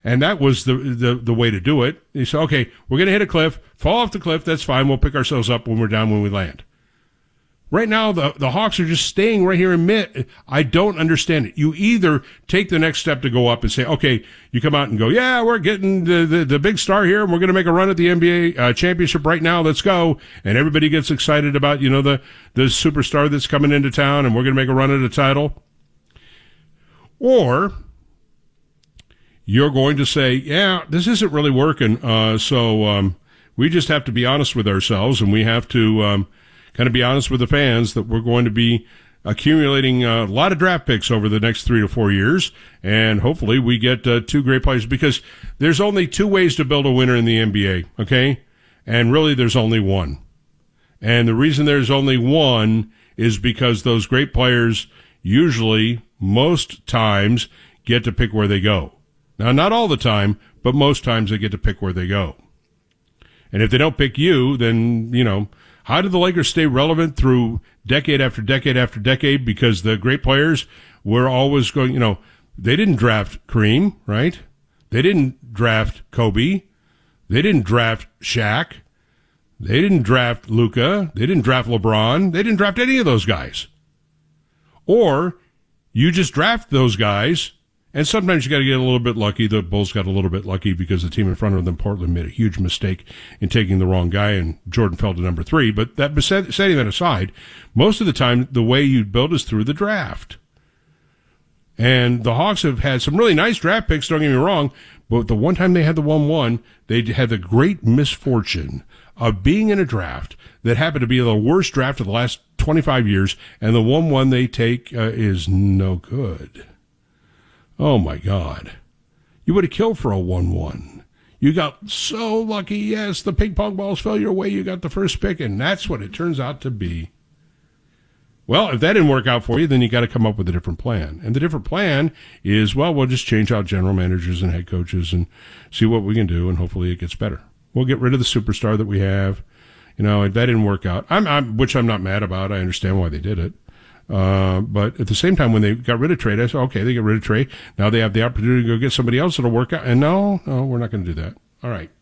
And that was the way to do it. He said, okay, we're going to hit a cliff, fall off the cliff, that's fine. We'll pick ourselves up when we're down when we land. Right now, the Hawks are just staying right here in mid. I don't understand it. You either take the next step to go up and say, okay, you come out and go, yeah, we're getting the big star here, and we're going to make a run at the NBA championship right now. Let's go. And everybody gets excited about, the superstar that's coming into town, and we're going to make a run at a title. Or you're going to say, yeah, this isn't really working, so we just have to be honest with ourselves, and we have to kind of be honest with the fans that we're going to be accumulating a lot of draft picks over the next 3 to 4 years, and hopefully we get 2 great players, because there's only 2 ways to build a winner in the NBA, okay? And really there's only one. And the reason there's only one is because those great players usually, most times, get to pick where they go. Now, not all the time, but most times they get to pick where they go. And if they don't pick you, then, how did the Lakers stay relevant through decade after decade after decade? Because the great players were always going, they didn't draft Kareem, right? They didn't draft Kobe. They didn't draft Shaq. They didn't draft Luka. They didn't draft LeBron. They didn't draft any of those guys. Or you just draft those guys, and sometimes you got to get a little bit lucky. The Bulls got a little bit lucky because the team in front of them, Portland, made a huge mistake in taking the wrong guy, and Jordan fell to number 3. But setting that aside, most of the time, the way you build is through the draft. And the Hawks have had some really nice draft picks, don't get me wrong, but the one time they had the 1-1, they had the great misfortune of being in a draft that happened to be the worst draft of the last 25 years, and the 1-1 they take is no good. Oh, my God. You would have killed for a 1-1. You got so lucky. Yes, the ping pong balls fell your way. You got the first pick, and that's what it turns out to be. Well, if that didn't work out for you, then you got to come up with a different plan. And the different plan is, well, we'll just change out general managers and head coaches and see what we can do, and hopefully it gets better. We'll get rid of the superstar that we have. If that didn't work out, which I'm not mad about. I understand why they did it. But at the same time, when they got rid of Trey, I said, okay, they get rid of Trey. Now they have the opportunity to go get somebody else that'll work out. And no, we're not going to do that. All right.